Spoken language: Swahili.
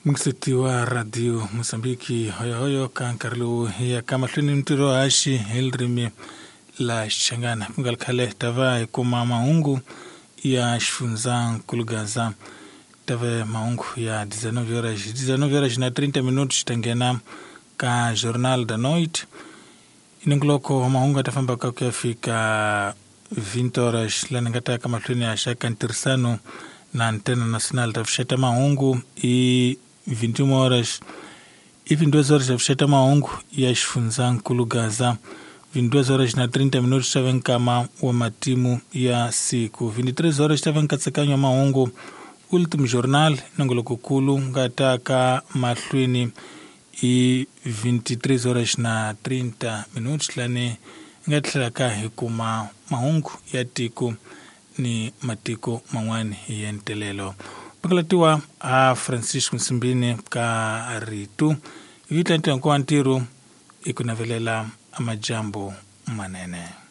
Msiti wa radio Mosambiki hoyo kankarlu ya kama hluni mtiro ashi hilrimi la shangana pungal kale tava kuma maungu ya shfunzan kulgaza tava maungu ya 19 horas na 30 minutos tangena ka jornal da noite ingloko maungu atafamba kafika 20 horas la ngata kama hluni ya shaka ntirsano na antena nacional da fsheta maungu e 21 horas e 22 horas da fsheta maungu ya shfunzan kulugaza 22 horas na 30 minutos taven kama wa matimu ya siku 23 horas taven katsakanyo maungu último jornal nangolo kukulu ngataka mahlwini e 23 horas na 30 minutos lane ngatlaka hikuma maungu ya tiku ni matiko mawani yentelelo pakalatiwa a Francisco Nsimbine ka ritu vitante kwa ntiru ikunavelela amajambo manene.